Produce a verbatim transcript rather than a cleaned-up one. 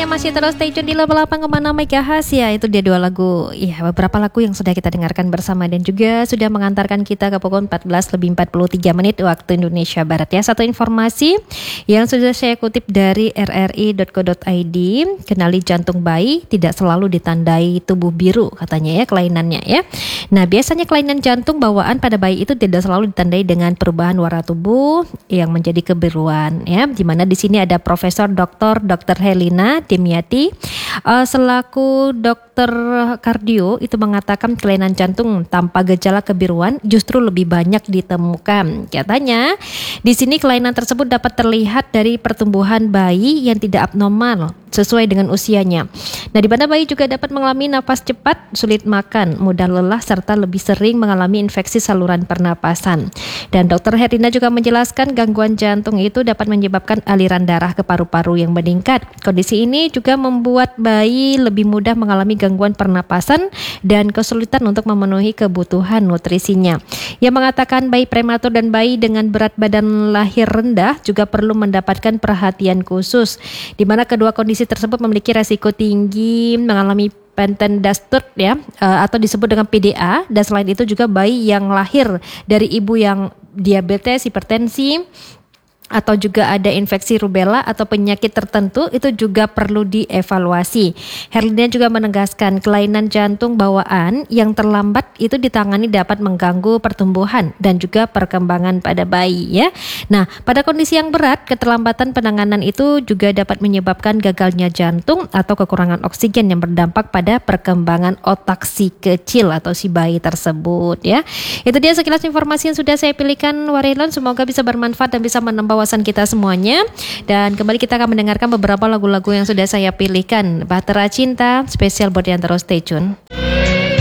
semuanya, masih terus stay tune di delapan puluh delapan koma enam megahertz ya. Itu dia dua lagu, ya beberapa lagu yang sudah kita dengarkan bersama dan juga sudah mengantarkan kita ke pukul empat belas lebih empat puluh tiga menit waktu Indonesia Barat ya. Satu informasi yang sudah saya kutip dari r r i dot co dot i d, kenali jantung bayi tidak selalu ditandai tubuh biru katanya ya, kelainannya ya. Nah, biasanya kelainan jantung bawaan pada bayi itu tidak selalu ditandai dengan perubahan warna tubuh yang menjadi kebiruan ya. Dimana di sini ada Profesor Doktor Dokter Helena Demiati uh, selaku dokter kardio itu mengatakan kelainan jantung tanpa gejala kebiruan justru lebih banyak ditemukan. Katanya di sini kelainan tersebut dapat terlihat dari pertumbuhan bayi yang tidak abnormal sesuai dengan usianya. Nah, di mana bayi juga dapat mengalami nafas cepat, sulit makan, mudah lelah serta lebih sering mengalami infeksi saluran pernapasan. Dan dokter Herina juga menjelaskan gangguan jantung itu dapat menyebabkan aliran darah ke paru-paru yang meningkat. Kondisi ini juga membuat bayi lebih mudah mengalami gangguan pernapasan dan kesulitan untuk memenuhi kebutuhan nutrisinya. Ia mengatakan bayi prematur dan bayi dengan berat badan lahir rendah juga perlu mendapatkan perhatian khusus, di mana kedua kondisi tersebut memiliki resiko tinggi mengalami Pentendastut ya, atau disebut dengan P D A. Dan selain itu juga bayi yang lahir dari ibu yang diabetes, hipertensi, atau juga ada infeksi rubella atau penyakit tertentu itu juga perlu dievaluasi. Herlina juga menegaskan kelainan jantung bawaan yang terlambat itu ditangani dapat mengganggu pertumbuhan dan juga perkembangan pada bayi ya. Nah, pada kondisi yang berat, keterlambatan penanganan itu juga dapat menyebabkan gagalnya jantung atau kekurangan oksigen yang berdampak pada perkembangan otak si kecil atau si bayi tersebut ya. Itu dia sekilas informasi yang sudah saya pilihkan Warilon, semoga bisa bermanfaat dan bisa menambah wawasan kita semuanya. Dan kembali kita akan mendengarkan beberapa lagu-lagu yang sudah saya pilihkan. Bahtera Cinta spesial buat yang terus stay tune.